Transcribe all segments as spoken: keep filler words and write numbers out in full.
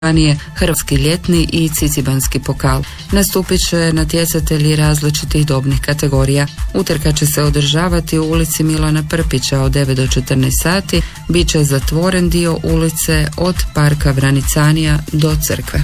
ranije hrvatski ljetni i cicibanski pokal. Nastupit će natjecatelji različitih dobnih kategorija. Utrka će se održavati u ulici Milana Prpića od devet do četrnaest sati. Biće zatvoren dio ulice od parka Vranicanija do crkve.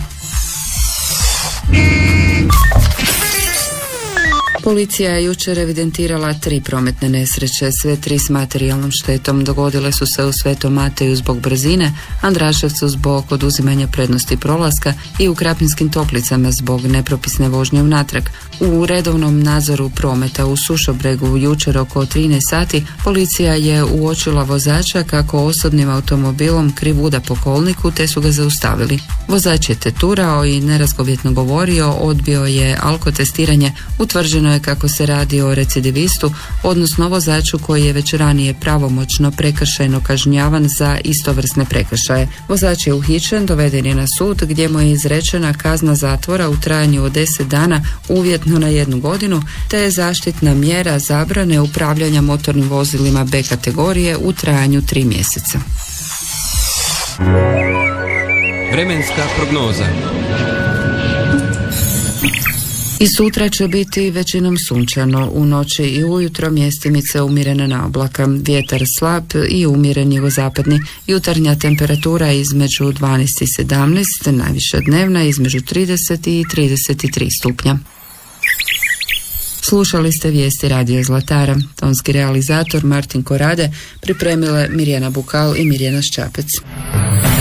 Policija je jučer evidentirala tri prometne nesreće, sve tri s materijalnom štetom. Dogodile su se u Svetom Mateju zbog brzine, Andraševcu zbog oduzimanja prednosti prolaska i u Krapinskim Toplicama zbog nepropisne vožnje unatrag. U redovnom nadzoru prometa u Sušobregu jučer oko trinaest sati policija je uočila vozača kako osobnim automobilom krivuda po kolniku, te su ga zaustavili. Vozač je teturao i nerazgovjetno govorio, odbio je alkotestiranje. Utvrđeno je kako se radi o recidivistu, odnosno vozaču koji je već ranije pravomoćno prekršajno kažnjavan za istovrsne prekršaje. Vozač je uhićen, doveden je na sud gdje mu je izrečena kazna zatvora u trajanju od deset dana uvjetno na jednu godinu, te je zaštitna mjera zabrane upravljanja motornim vozilima B kategorije u trajanju tri mjeseca. Vremenska prognoza. I sutra će biti većinom sunčano, u noći i ujutro mjestimice umjerene na oblaka, vjetar slab i umjeren jugozapadni, jutarnja temperatura između dvanaest i sedamnaest, najviša dnevna između trideset i trideset tri stupnja. Slušali ste vijesti Radio Zlatara, tonski realizator Martin Korade, pripremile Mirjana Bukal i Mirjana Ščapec.